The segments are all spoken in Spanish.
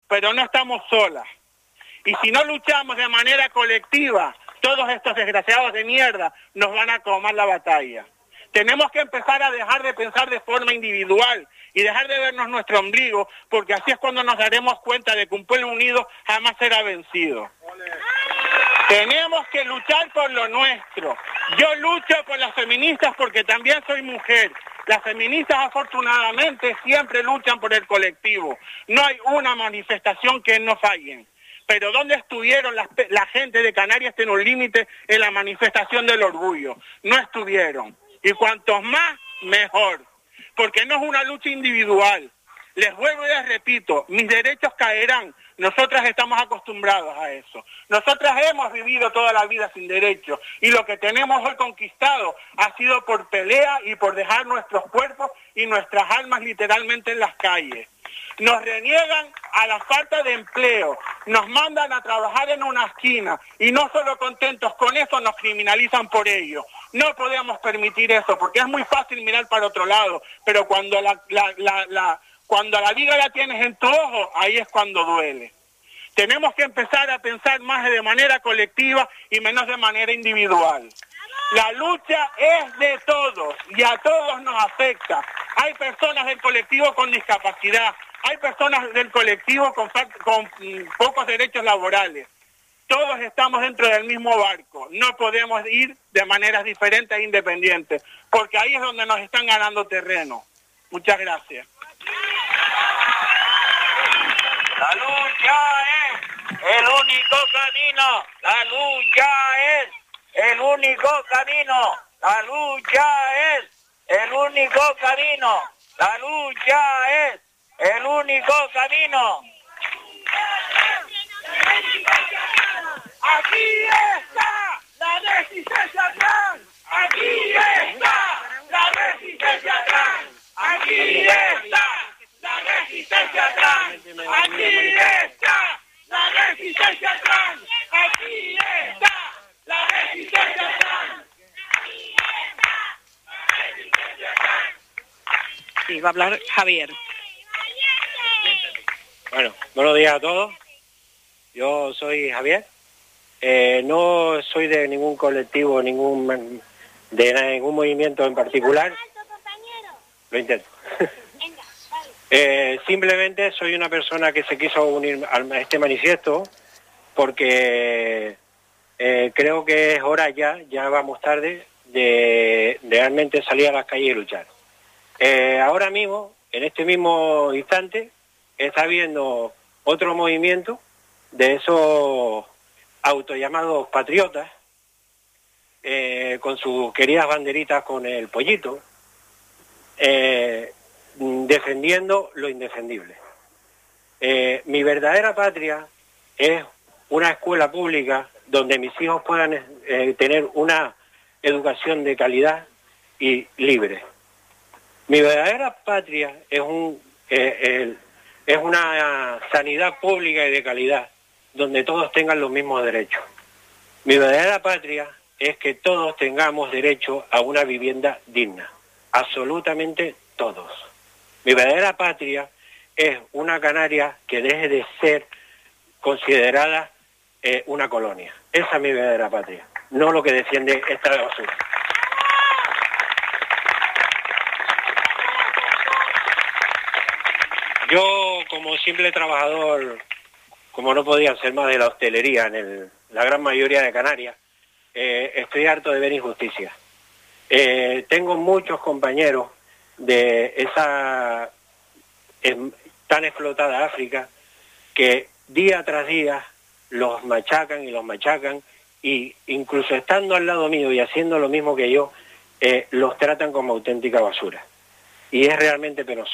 pero no estamos solas. Y si no luchamos de manera colectiva, todos estos desgraciados de mierda nos van a tomar la batalla. Tenemos que empezar a dejar de pensar de forma individual y dejar de vernos nuestro ombligo, porque así es cuando nos daremos cuenta de que un pueblo unido jamás será vencido. Tenemos que luchar por lo nuestro. Yo lucho por las feministas porque también soy mujer. Las feministas afortunadamente siempre luchan por el colectivo. No hay una manifestación que no fallen. Pero ¿dónde estuvieron la gente de Canarias en un límite en la manifestación del orgullo? No estuvieron. Y cuantos más, mejor. Porque no es una lucha individual. Les vuelvo y les repito, mis derechos caerán. Nosotras estamos acostumbrados a eso. Nosotras hemos vivido toda la vida sin derechos. Y lo que tenemos hoy conquistado ha sido por pelea y por dejar nuestros cuerpos y nuestras almas literalmente en las calles. Nos reniegan a la falta de empleo, nos mandan a trabajar en una esquina y no solo contentos con eso nos criminalizan por ello. No podemos permitir eso porque es muy fácil mirar para otro lado, pero cuando cuando la liga la tienes en tu ojo, ahí es cuando duele. Tenemos que empezar a pensar más de manera colectiva y menos de manera individual. La lucha es de todos y a todos nos afecta. Hay personas del colectivo con discapacidad, hay personas del colectivo con pocos derechos laborales. Todos estamos dentro del mismo barco. No podemos ir de maneras diferentes e independientes, porque ahí es donde nos están ganando terreno. Muchas gracias. La lucha es el único camino. La lucha es el único camino. La lucha es el único camino. La lucha es el único camino. Aquí está la resistencia trans. Aquí está la resistencia trans. Aquí está la resistencia trans. Aquí está la resistencia trans. Aquí está la resistencia trans. Sí, va a hablar Javier. Bueno, buenos días a todos. Yo soy Javier. No soy de ningún colectivo, de ningún movimiento en particular. Lo intento. Simplemente soy una persona que se quiso unir a este manifiesto porque creo que es hora ya vamos tarde, de realmente salir a las calles y luchar. Ahora mismo, en este mismo instante, está habiendo otro movimiento de esos autollamados patriotas, con sus queridas banderitas con el pollito, defendiendo lo indefendible. Mi verdadera patria es una escuela pública donde mis hijos puedan tener una educación de calidad y libre. Mi verdadera patria es una sanidad pública y de calidad, donde todos tengan los mismos derechos. Mi verdadera patria es que todos tengamos derecho a una vivienda digna, absolutamente todos. Mi verdadera patria es una Canarias que deje de ser considerada una colonia. Esa es mi verdadera patria, no lo que defiende esta basura. Yo, como simple trabajador, como no podía ser más de la hostelería en la gran mayoría de Canarias, estoy harto de ver injusticias. Tengo muchos compañeros de esa tan explotada África que día tras día los machacan y incluso estando al lado mío y haciendo lo mismo que yo, los tratan como auténtica basura. Y es realmente penoso.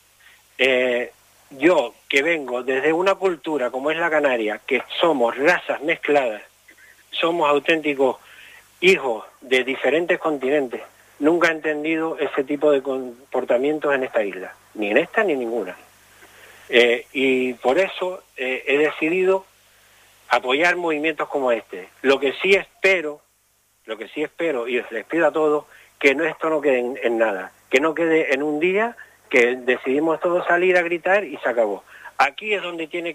Yo, que vengo desde una cultura como es la canaria, que somos razas mezcladas, somos auténticos hijos de diferentes continentes, nunca he entendido ese tipo de comportamientos en esta isla, ni en esta ni en ninguna. Y por eso he decidido apoyar movimientos como este. Lo que sí espero, y les pido a todos, que esto no quede en nada, que no quede en un día que decidimos todos salir a gritar y se acabó. Aquí es donde tiene